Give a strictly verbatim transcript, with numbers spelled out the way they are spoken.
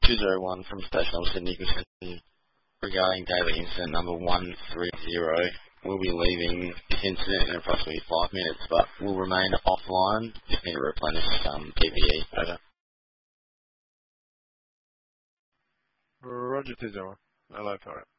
two zero one from Station Officer Nicholson regarding daily incident number one three zero. We'll be leaving this incident in approximately five minutes, but we'll remain offline. Just need to replenish some P P E. Over. Roger two zero one. Hello, Torrent.